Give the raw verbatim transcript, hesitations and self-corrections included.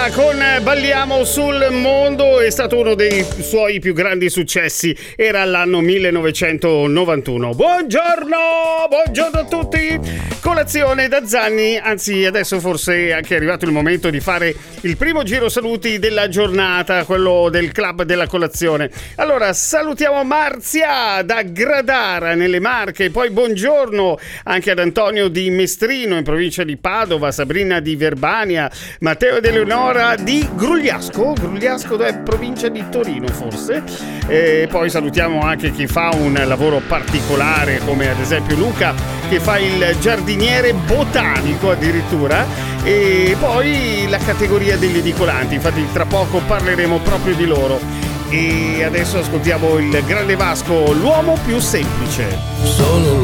Barbara con Balliamo sul mondo è stato uno dei suoi più grandi successi, era l'anno millenovecentonovantuno. Buongiorno, buongiorno a tutti. Colazione da Zanni, anzi adesso forse è anche arrivato il momento di fare il primo giro saluti della giornata, quello del club della colazione. Allora salutiamo Marzia da Gradara nelle Marche, poi buongiorno anche ad Antonio di Mestrino in provincia di Padova, Sabrina di Verbania, Matteo ed Eleonora di Grugliasco, Grugliasco è provincia di Torino forse, e poi salutiamo anche chi fa un lavoro particolare come ad esempio Luca che fa il giardiniere botanico addirittura, e poi la categoria degli edicolanti, infatti tra poco parleremo proprio di loro. E adesso ascoltiamo il grande Vasco, l'uomo più semplice. Solo